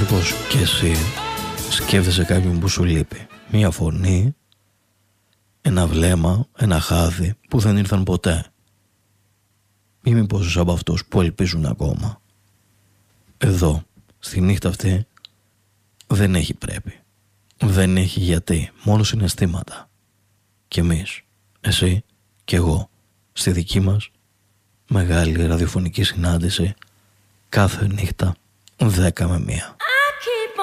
Μήπως και εσύ σκέφτεσαι κάποιον που σου λείπει? Μία φωνή, ένα βλέμμα, ένα χάδι που δεν ήρθαν ποτέ. Ή μήπως είσαι από αυτούς που ελπίζουν ακόμα? Εδώ, στη νύχτα αυτή, δεν έχει πρέπει. Δεν έχει γιατί, μόνο συναισθήματα. Κι εμείς, εσύ και εγώ, στη δική μας μεγάλη ραδιοφωνική συνάντηση κάθε νύχτα 10 με 1.